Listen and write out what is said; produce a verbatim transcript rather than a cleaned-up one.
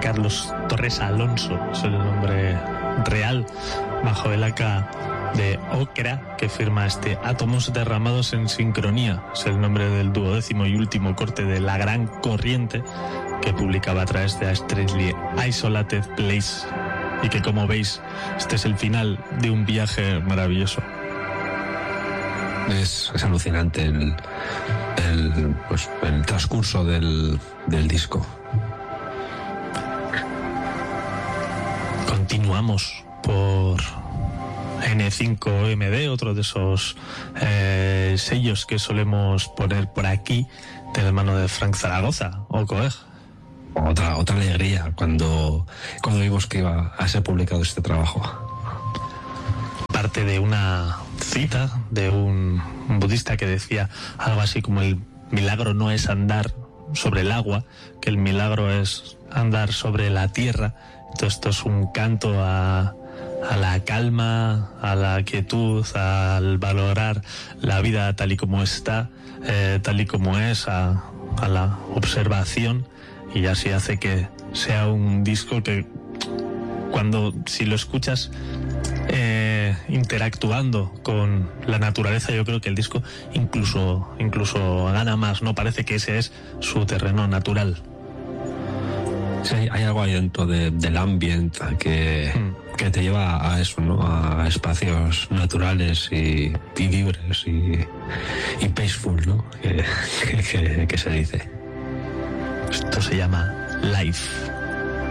Carlos Torres Alonso, es el nombre real, bajo el A K de Ocra, que firma este Átomos derramados en sincronía. Es el nombre del duodécimo y último corte de La Gran Corriente, que publicaba a través de A Strictly Isolated Place, y que, como veis, este es el final de un viaje maravilloso. Es, es alucinante el, el, pues, el transcurso del, del disco. Continuamos por N cinco M D, otro de esos eh, sellos que solemos poner por aquí, de la mano de Frank Zaragoza o Coeg. Otra, otra alegría cuando, cuando vimos que iba a ser publicado este trabajo. Parte de una cita de un budista que decía algo así como: el milagro no es andar sobre el agua, que el milagro es andar sobre la tierra. Entonces esto es un canto a, a la calma, a la quietud, al valorar la vida tal y como está, eh, tal y como es, a, a la observación, y así hace que sea un disco que, cuando, si lo escuchas eh, interactuando con la naturaleza, yo creo que el disco incluso, incluso gana más, ¿no? Parece que ese es su terreno natural. Sí, hay algo ahí dentro de, del ambiente que, mm. que te lleva a eso, ¿no? A espacios naturales y, y libres y, y peaceful, ¿no? Que, que, que, que se dice. Esto se llama Life.